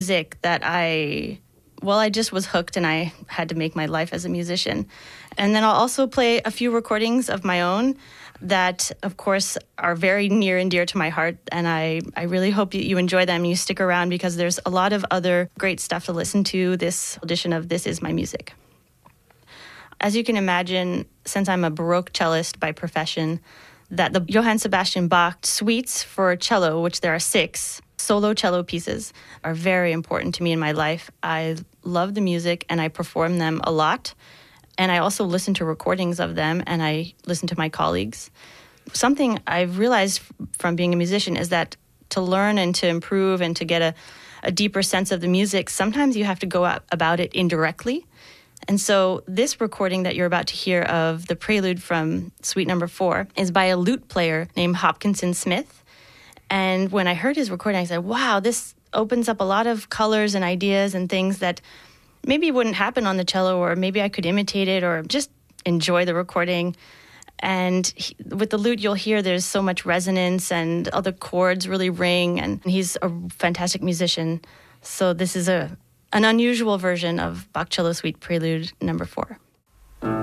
music that I just was hooked, and I had to make my life as a musician. And then I'll also play a few recordings of my own that, of course, are very near and dear to my heart. And I really hope you enjoy them and you stick around, because there's a lot of other great stuff to listen to this edition of This Is My Music. As you can imagine, since I'm a Baroque cellist by profession, that the Johann Sebastian Bach suites for cello, which there are 6 solo cello pieces, are very important to me in my life. I love the music and I perform them a lot. And I also listen to recordings of them, and I listen to my colleagues. Something I've realized from being a musician is that to learn and to improve and to get a deeper sense of the music, sometimes you have to go about it indirectly. And so this recording that you're about to hear of the prelude from Suite Number 4 is by a lute player named Hopkinson Smith. And when I heard his recording, I said, wow, this opens up a lot of colors and ideas and things that maybe wouldn't happen on the cello, or maybe I could imitate it or just enjoy the recording. And with the lute, you'll hear there's so much resonance and all the chords really ring, and he's a fantastic musician. So this is an unusual version of Bach Cello Suite Prelude Number 4.